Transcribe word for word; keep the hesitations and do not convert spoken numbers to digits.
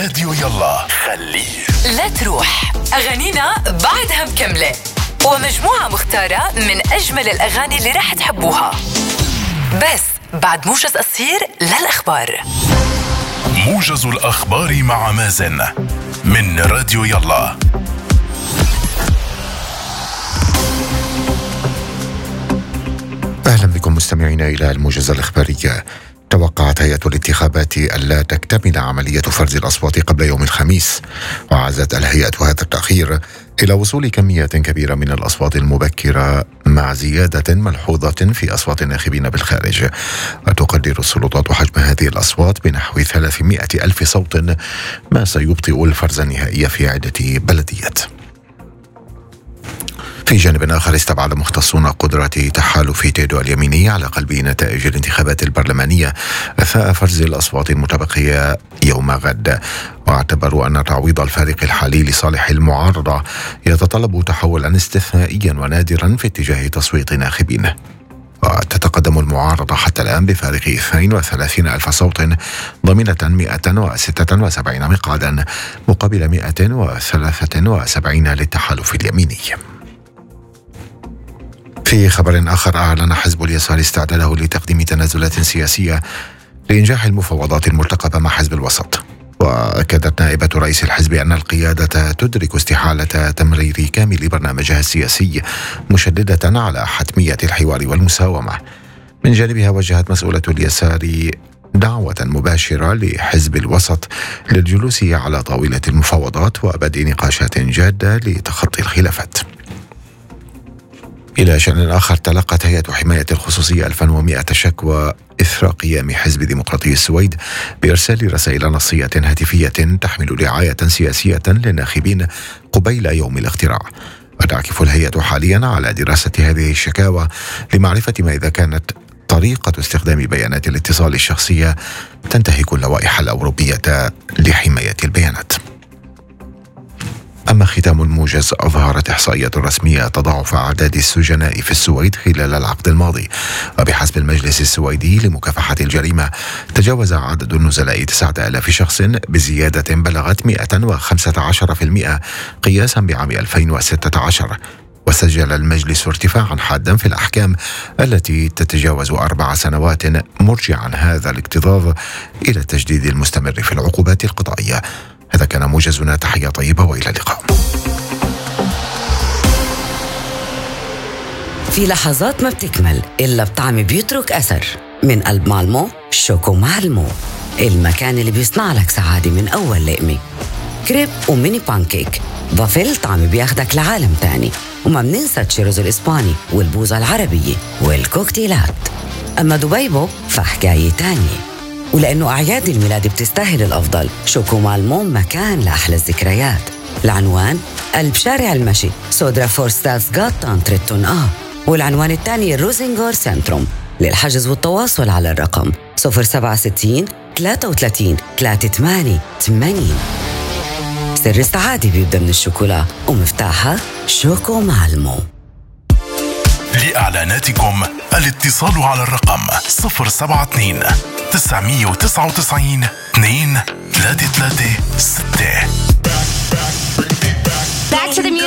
راديو يلا خليه لا تروح، أغانينا بعدها مكملة، ومجموعة مختارة من أجمل الأغاني اللي راح تحبوها، بس بعد موجز قصير للأخبار. موجز الأخبار مع مازن من راديو يلا. أهلا بكم مستمعينا إلى الموجز الإخباري. توقعت هيئة الانتخابات ألا تكتمل عملية فرز الأصوات قبل يوم الخميس، وعزت الهيئة هذا التأخير إلى وصول كميات كبيرة من الأصوات المبكرة مع زيادة ملحوظة في أصوات الناخبين بالخارج. وتقدر السلطات حجم هذه الأصوات بنحو ثلاثمائة ألف صوت، ما سيبطئ الفرز النهائي في عدة بلديات. في جانب آخر، استبعد مختصون قدرة تحالف تيدو اليميني على قلب نتائج الانتخابات البرلمانية أثناء فرز الأصوات المتبقية يوم غد، واعتبروا أن تعويض الفارق الحالي لصالح المعارضة يتطلب تحولا استثنائيا ونادرا في اتجاه تصويت ناخبين. وتتقدم المعارضة حتى الآن بفارق اثنين وثلاثين ألف صوت، ضمنة مئة وستة وسبعين مقعدا مقابل مئة وثلاثة وسبعين للتحالف اليميني. في خبر آخر، أعلن حزب اليسار استعداده لتقديم تنازلات سياسية لإنجاح المفاوضات المرتقبة مع حزب الوسط. وأكدت نائبة رئيس الحزب أن القيادة تدرك استحالة تمرير كامل برنامجها السياسي، مشددة على حتمية الحوار والمساومة. من جانبها، وجهت مسؤولة اليسار دعوة مباشرة لحزب الوسط للجلوس على طاولة المفاوضات وبدء نقاشات جادة لتخطي الخلافات. إلى شأن آخر، تلقت هيئة حماية الخصوصية ألف ومئة شكوى إثر قيام حزب ديمقراطي السويد بإرسال رسائل نصية هاتفية تحمل دعاية سياسية للناخبين قبيل يوم الاقتراع. وتعكف الهيئة حاليا على دراسة هذه الشكاوى لمعرفة ما إذا كانت طريقة استخدام بيانات الاتصال الشخصية تنتهك اللوائح الأوروبية لحماية البيانات. أما ختام الموجز، أظهرت إحصائيات رسمية تضاعف أعداد السجناء في السويد خلال العقد الماضي، وبحسب المجلس السويدي لمكافحة الجريمة تجاوز عدد النزلاء تسعة آلاف شخص بزيادة بلغت مئة وخمسة عشر بالمئة قياسا بعام ألفين وستة عشر. وسجل المجلس ارتفاعا حادا في الأحكام التي تتجاوز أربع سنوات، مرجعا هذا الاكتظاظ إلى التجديد المستمر في العقوبات القضائية. هذا كان موجزنا، تحية طيبة وإلى اللقاء. في لحظات ما بتكمل إلا بطعم بيترك أثر. من قلب مالمو شوكو مالمو، المكان اللي بيصنع لك سعادة من أول لقمة. كريب وميني بانكيك، ضفل طعم بياخدك لعالم تاني. وما بننسى تشيروز الإسباني والبوظة العربية والكوكتيلات. أما دبيبو فحكاية تانية، ولأنه أعياد الميلاد بتستاهل الأفضل، شوكو مالمو مكان لأحلى الذكريات. العنوان قلب شارع المشي، سودرا فورستاس غاتان تريتون آ، والعنوان الثاني الروزنغور سنتروم. للحجز والتواصل على الرقم صفر سبعة ستين ثلاثة وثلاثين ثلاثة ثمانية ثمانين. سر السعادة بيبدأ من الشوكولا، ومفتاحها شوكو مالمو. لإعلاناتكم الاتصال على الرقم صفر سبعة اثنين تسعمية وتسعة وتسعين اثنين ثلاثة ثلاثة ستة. Back to the music.